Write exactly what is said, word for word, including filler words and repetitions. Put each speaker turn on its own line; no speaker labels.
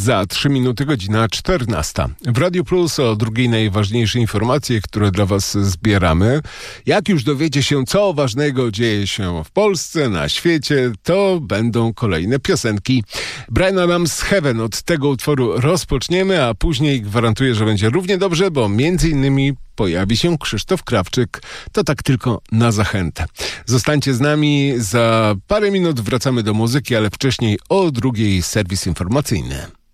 Za trzy minuty godzina czternasta. W Radiu Plus o drugiej najważniejszej informacji, które dla Was zbieramy. Jak już dowiecie się, co ważnego dzieje się w Polsce, na świecie, to będą kolejne piosenki. Bryan Adams Heaven. Od tego utworu rozpoczniemy, a później gwarantuję, że będzie równie dobrze, bo między innymi pojawi się Krzysztof Krawczyk. To tak tylko na zachętę. Zostańcie z nami, za parę minut wracamy do muzyki, ale wcześniej o drugiej serwis informacyjny.